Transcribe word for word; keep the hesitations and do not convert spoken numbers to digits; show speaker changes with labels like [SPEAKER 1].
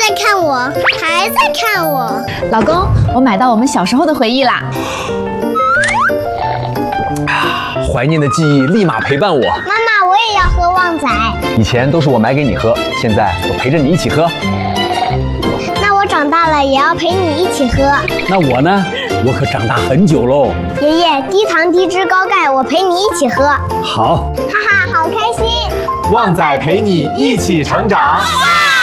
[SPEAKER 1] 在看我，还在看我。
[SPEAKER 2] 老公，我买到我们小时候的回忆啦。
[SPEAKER 3] 怀念的记忆立马陪伴我。
[SPEAKER 1] 妈妈，我也要喝旺仔。
[SPEAKER 3] 以前都是我买给你喝，现在我陪着你一起喝。
[SPEAKER 1] 那我长大了也要陪你一起喝。
[SPEAKER 3] 那我呢？我可长大很久喽。
[SPEAKER 1] 爷爷，低糖低脂高钙，我陪你一起喝。
[SPEAKER 3] 好，
[SPEAKER 1] 哈哈，好开心！
[SPEAKER 3] 旺仔陪你一起成长。
[SPEAKER 1] 哇！